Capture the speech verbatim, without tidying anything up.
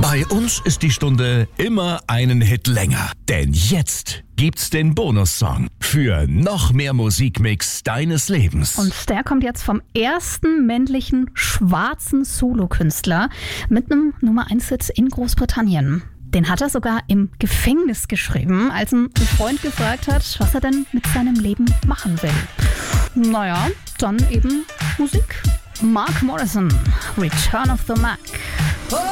Bei uns ist die Stunde immer einen Hit länger. Denn jetzt gibt's den Bonussong für noch mehr Musikmix deines Lebens. Und der kommt jetzt vom ersten männlichen schwarzen Solokünstler mit einem Nummer eins Hit in Großbritannien. Den hat er sogar im Gefängnis geschrieben, als ein Freund gefragt hat, was er denn mit seinem Leben machen will. Naja, dann eben Musik. Mark Morrison, Return of the Mac.